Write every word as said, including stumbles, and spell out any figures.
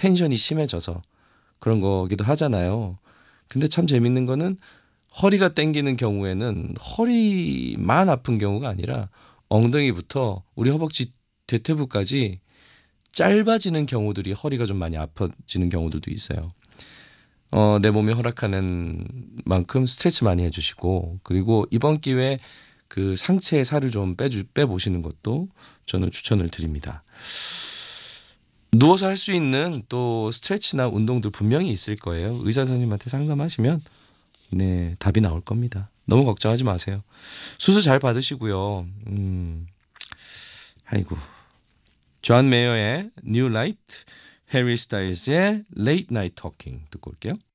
텐션이 심해져서 그런 거기도 하잖아요. 근데 참 재밌는 거는 허리가 땡기는 경우에는 허리만 아픈 경우가 아니라 엉덩이부터 우리 허벅지 대퇴부까지 짧아지는 경우들이 허리가 좀 많이 아파지는 경우들도 있어요. 어, 내 몸이 허락하는 만큼 스트레치 많이 해주시고 그리고 이번 기회에 그 상체에 살을 좀 빼주, 빼보시는 것도 저는 추천을 드립니다. 누워서 할 수 있는 또 스트레치나 운동들 분명히 있을 거예요. 의사 선생님한테 상담하시면 네, 답이 나올 겁니다. 너무 걱정하지 마세요. 수술 잘 받으시고요. 음, 아이고. 존 메이어의 New Light, 해리 스타일즈의 Late Night Talking 듣고 올게요.